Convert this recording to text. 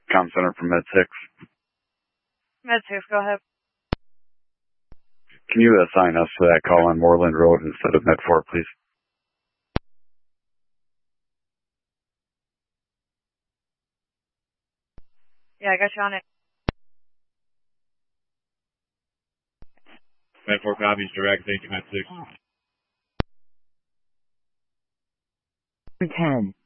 Comm Center from Med 6. Med 6, go ahead. Can you assign us to that call on Moreland Road instead of Med 4, please? Yeah, I got you on it. Med 4 copies, direct. Thank you, Med 6. 10.